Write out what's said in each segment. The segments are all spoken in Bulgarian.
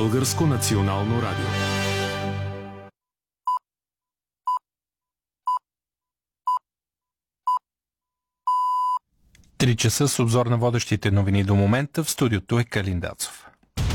Българско национално радио. Три часа с обзор на водещите новини до момента. В студиото е Калин Дацов.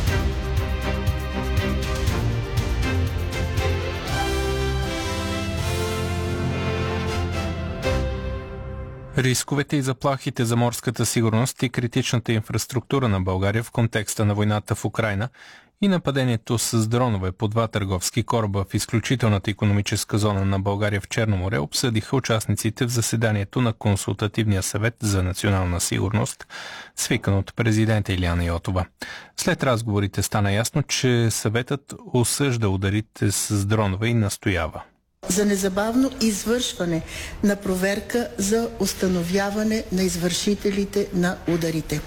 Рисковете и заплахите за морската сигурност и критичната инфраструктура на България в контекста на войната в Украйна и нападението с дронове по два търговски кораба в изключителната икономическа зона на България в Черно море обсъдиха участниците в заседанието на Консултативния съвет за национална сигурност, свикан от президента Илияна Йотова. След разговорите стана ясно, че съветът осъжда ударите с дронове и настоява за незабавно извършване на проверка за установяване на извършителите на ударите.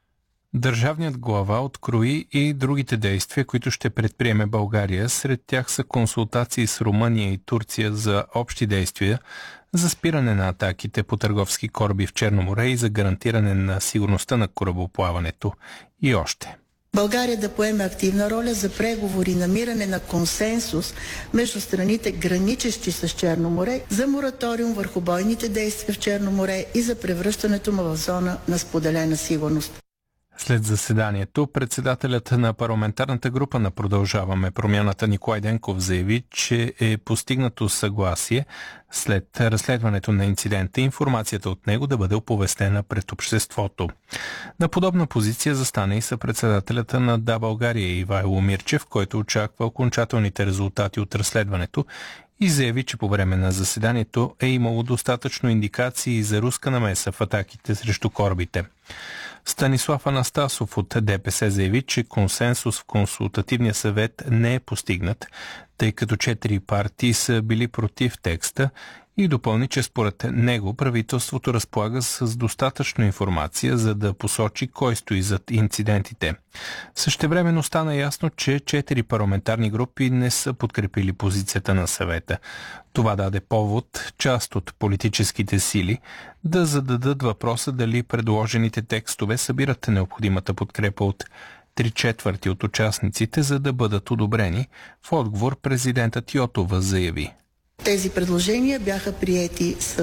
Държавният глава открои и другите действия, които ще предприеме България. Сред тях са консултации с Румъния и Турция за общи действия за спиране на атаките по търговски кораби в Черно море и за гарантиране на сигурността на корабоплаването и още. България да поеме активна роля за преговори и намиране на консенсус между страните, граничещи с Черно море, за мораториум върху бойните действия в Черно море и за превръщането му в зона на споделена сигурност. След заседанието, председателят на парламентарната група на Продължаваме промяната Николай Денков заяви, че е постигнато съгласие след разследването на инцидента информацията от него да бъде оповестена пред обществото. На подобна позиция застана и съпредседателят на Да, България Ивайло Мирчев, който очаква окончателните резултати от разследването и заяви, че по време на заседанието е имало достатъчно индикации за руска намеса в атаките срещу корабите. Станислав Анастасов от ДПС заяви, че консенсус в Консултативния съвет не е постигнат, тъй като 4 партии са били против текста и допълни, че според него правителството разполага с достатъчно информация, за да посочи кой стои зад инцидентите. Същевременно стана ясно, че 4 парламентарни групи не са подкрепили позицията на съвета. Това даде повод част от политическите сили да зададат въпроса дали предложените текстове събират необходимата подкрепа от 3/4 от участниците, за да бъдат одобрени. В отговор президентът Йотова заяви: тези предложения бяха приети с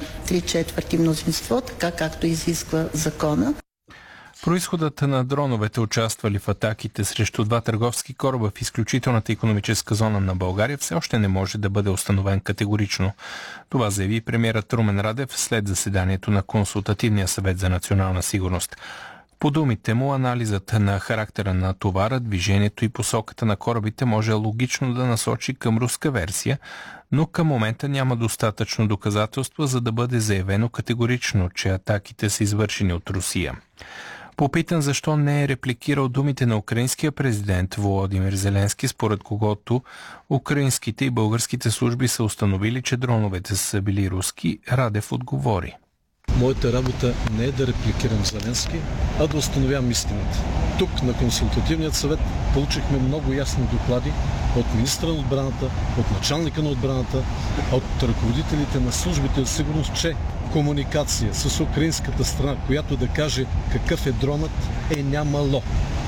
3/4 мнозинство, така както изисква закона. Произходът на дроновете, участвали в атаките срещу два търговски кораба в изключителната икономическа зона на България, все още не може да бъде установен категорично. Това заяви премиерът Румен Радев след заседанието на Консултативния съвет за национална сигурност. По думите му, анализът на характера на товара, движението и посоката на корабите може логично да насочи към руска версия, но към момента няма достатъчно доказателства, за да бъде заявено категорично, че атаките са извършени от Русия. Попитан защо не е репликирал думите на украинския президент Володимир Зеленски, според когото украинските и българските служби са установили, че дроновете са били руски, Радев отговори: моята работа не е да репликирам Зеленски, а да установявам истината. Тук на Консултативният съвет получихме много ясни доклади от министра на отбраната, от началника на отбраната, от ръководителите на службите за сигурност, че комуникация с украинската страна, която да каже какъв е дронът, е нямало.